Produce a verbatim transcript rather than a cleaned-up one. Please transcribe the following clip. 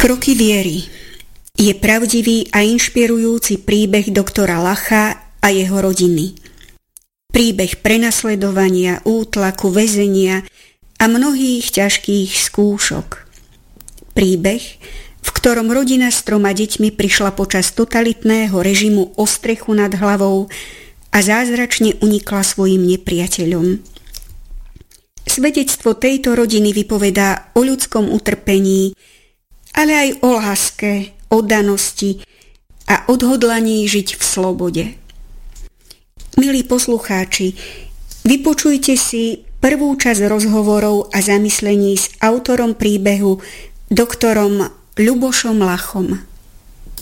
Kroky viery je pravdivý a inšpirujúci príbeh doktora Lacha a jeho rodiny. Príbeh prenasledovania, útlaku, väzenia a mnohých ťažkých skúšok. Príbeh, v ktorom rodina s troma deťmi prišla počas totalitného režimu o strechu nad hlavou a zázračne unikla svojim nepriateľom. Svedectvo tejto rodiny vypovedá o ľudskom utrpení, ale aj o láske, oddanosti a odhodlaní žiť v slobode. Milí poslucháči, vypočujte si prvú časť rozhovorov a zamyslení s autorom príbehu, doktorom Ľubošom Lachom.